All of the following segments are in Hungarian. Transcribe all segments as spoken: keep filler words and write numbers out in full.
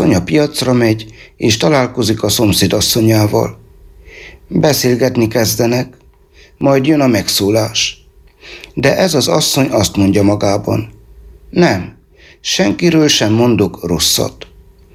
Anya piacra megy, és találkozik a szomszédasszonyával. Beszélgetni kezdenek, majd jön a megszólás. De ez az asszony azt mondja magában: nem, senkiről sem mondok rosszat.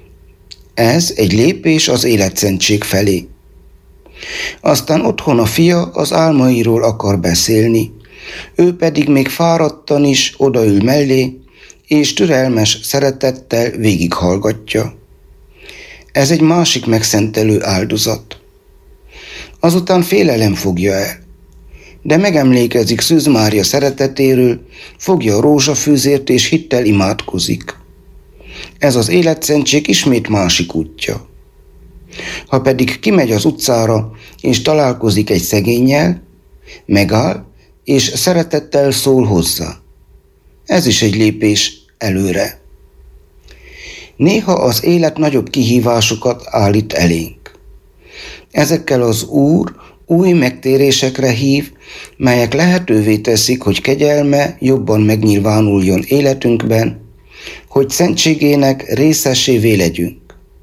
Ez egy lépés az életszentség felé. Aztán otthon a fia az álmairól akar beszélni, ő pedig még fáradtan is odaül mellé, és türelmes szeretettel végighallgatja. Ez egy másik megszentelő áldozat. Azután félelem fogja el, de megemlékezik Szűz Mária szeretetéről, fogja a rózsafűzért és hittel imádkozik. Ez az életszentség ismét másik útja. Ha pedig kimegy az utcára, és találkozik egy szegénnyel, megáll, és szeretettel szól hozzá. Ez is egy lépés előre. Néha az élet nagyobb kihívásokat állít elénk. Ezekkel az Úr új megtérésekre hív, melyek lehetővé teszik, hogy kegyelme jobban megnyilvánuljon életünkben, hogy szentségének részessévé legyünk.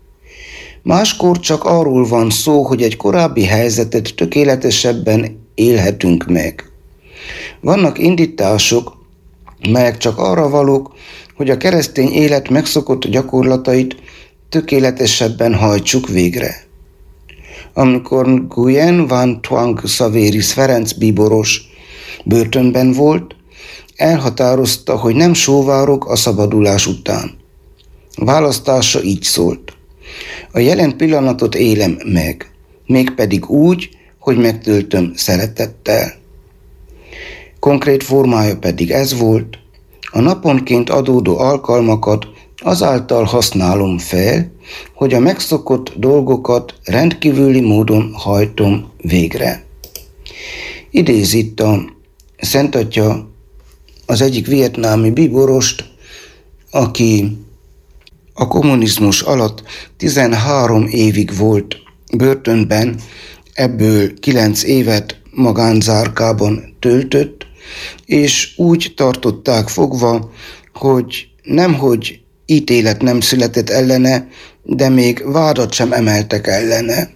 Máskor csak arról van szó, hogy egy korábbi helyzetet tökéletesebben élhetünk meg. Vannak indítások, melyek csak arra valók, hogy a keresztény élet megszokott gyakorlatait tökéletesebben hajtsuk végre. Amikor Nguyen Van Thuong Saveris Ferenc bíboros börtönben volt, elhatározta, hogy nem sóvárog a szabadulás után. Választása így szólt: a jelen pillanatot élem meg, mégpedig úgy, hogy megtöltöm szeretettel. Konkrét formája pedig ez volt: a naponként adódó alkalmakat azáltal használom fel, hogy a megszokott dolgokat rendkívüli módon hajtom végre. Idéz itt a Szent Atya az egyik vietnámi bíborost, aki a kommunizmus alatt tizenhárom évig volt börtönben, ebből kilenc évet magánzárkában töltött, és úgy tartották fogva, hogy nemhogy ítélet nem született ellene, de még vádat sem emeltek ellene.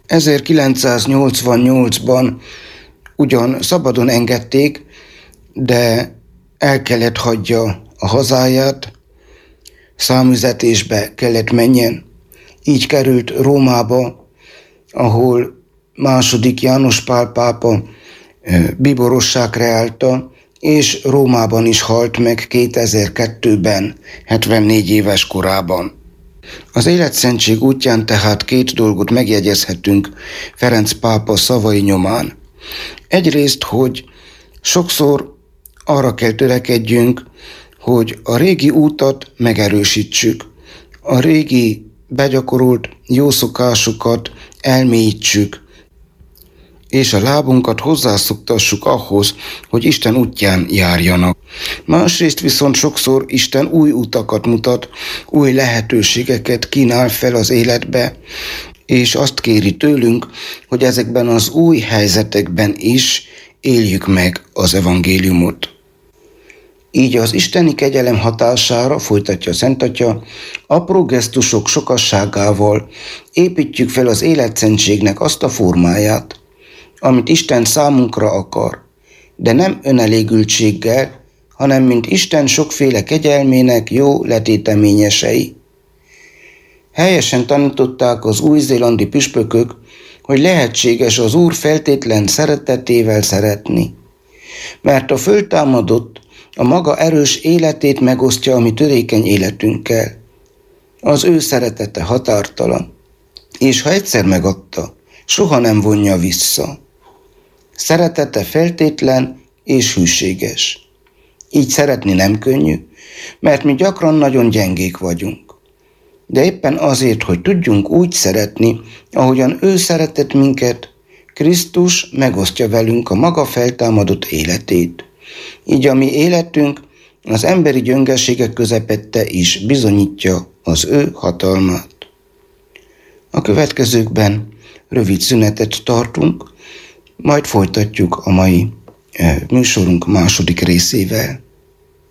ezerkilencszáznyolcvannyolcban ugyan szabadon engedték, de el kellett hagyja a hazáját, számüzetésbe kellett menjen. Így került Rómába, ahol második János Pál pápa bíborossá kreálta, és Rómában is halt meg kétezer-kettőben, hetvennégy éves korában. Az életszentség útján tehát két dolgot megjegyezhetünk Ferenc pápa szavai nyomán. Egyrészt, hogy sokszor arra kell törekedjünk, hogy a régi útat megerősítsük, a régi begyakorolt jó szokásokat elmélyítsük, és a lábunkat hozzászoktassuk ahhoz, hogy Isten útján járjanak. Másrészt viszont sokszor Isten új utakat mutat, új lehetőségeket kínál fel az életbe, és azt kéri tőlünk, hogy ezekben az új helyzetekben is éljük meg az evangéliumot. Így az isteni kegyelem hatására, folytatja Szent Atya, apró gesztusok sokasságával építjük fel az életszentségnek azt a formáját, amit Isten számunkra akar, de nem önelégültséggel, hanem mint Isten sokféle kegyelmének jó letéteményesei. Helyesen tanították az új-zélandi püspökök, hogy lehetséges az Úr feltétlen szeretetével szeretni, mert a föltámadott a maga erős életét megosztja a mi törékeny életünkkel. Az ő szeretete határtalan, és ha egyszer megadta, soha nem vonja vissza. Szeretete feltétlen és hűséges. Így szeretni nem könnyű, mert mi gyakran nagyon gyengék vagyunk. De éppen azért, hogy tudjunk úgy szeretni, ahogyan ő szeretett minket, Krisztus megosztja velünk a maga feltámadott életét. Így a mi életünk az emberi gyöngeségek közepette is bizonyítja az ő hatalmát. A következőkben rövid szünetet tartunk, majd folytatjuk a mai műsorunk második részével.